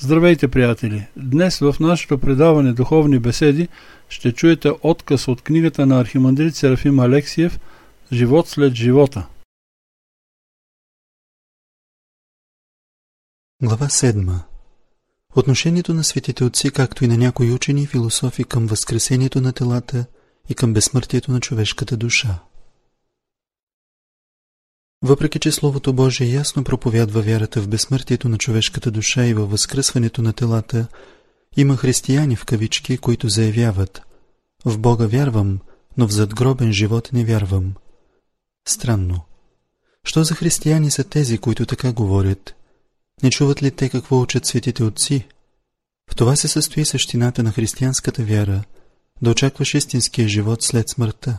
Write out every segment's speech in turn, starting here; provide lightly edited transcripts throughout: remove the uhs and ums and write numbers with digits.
Здравейте, приятели! Днес в нашето предаване Духовни беседи ще чуете откъс от книгата на архимандрит Серафим Алексиев «Живот след живота». Глава 7. Отношението на светите отци, както и на някои учени и философи към възкресението на телата и към безсмъртието на човешката душа. Въпреки че Словото Божие ясно проповядва вярата в безсмъртието на човешката душа и във възкръсването на телата, има християни в кавички, които заявяват: в Бога вярвам, но в задгробен живот не вярвам. Странно. Що за християни са тези, които така говорят? Не чуват ли те какво учат светите отци? В това се състои същината на християнската вяра, да очакваш истинския живот след смъртта.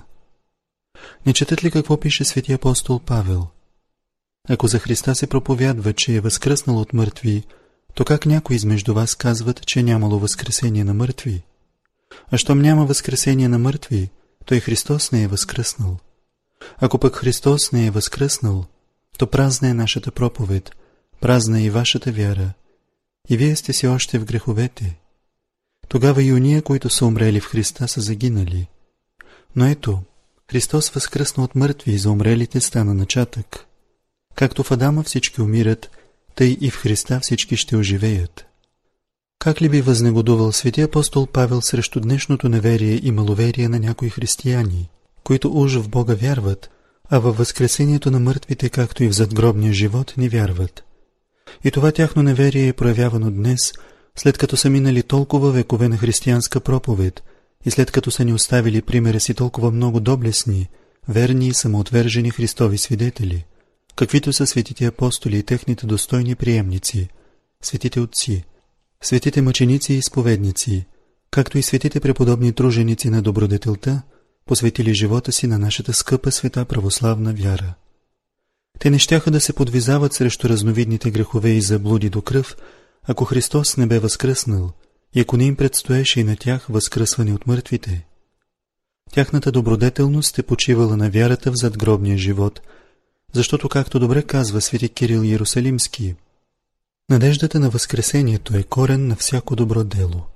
Не четат ли какво пише свети апостол Павел? Ако за Христа се проповядва, че е възкръснал от мъртви, то как някои измежду вас казват, че нямало възкресение на мъртви? А щом няма възкресение на мъртви, то и Христос не е възкръснал. Ако пък Христос не е възкръснал, то празна е нашата проповед, празна е и вашата вяра, и вие сте си още в греховете. Тогава и уния, които са умрели в Христа, са загинали. Но ето, Христос възкръсна от мъртви и за умрелите стана начатък. Както в Адама всички умират, тъй и в Христа всички ще оживеят. Как ли би възнегодувал свети апостол Павел срещу днешното неверие и маловерие на някои християни, които уж в Бога вярват, а във възкресението на мъртвите, както и в задгробния живот, не вярват. И това тяхно неверие е проявявано днес, след като са минали толкова векове на християнска проповед и след като са ни оставили примера си толкова много доблестни, верни и самоотвержени Христови свидетели, каквито са светите апостоли и техните достойни приемници, светите отци, светите мъченици и изповедници, както и светите преподобни труженици на добродетелта, посветили живота си на нашата скъпа света православна вяра. Те не щяха да се подвизават срещу разновидните грехове и заблуди до кръв, ако Христос не бе възкръснал и ако не им предстоеше и на тях възкръсване от мъртвите. Тяхната добродетелност е почивала на вярата в задгробния живот, защото, както добре казва свети Кирил Иерусалимски, надеждата на възкресението е корен на всяко добро дело.